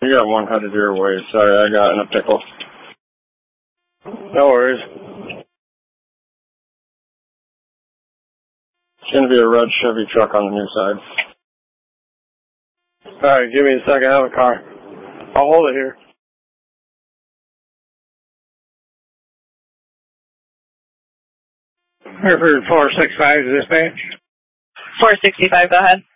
You got one headed your way. Sorry, I got in a pickle. No worries. It's going to be a red Chevy truck on the new side. Alright, give me a second. I have a car. I'll hold it here. Hereford 465 dispatch. 465, go ahead.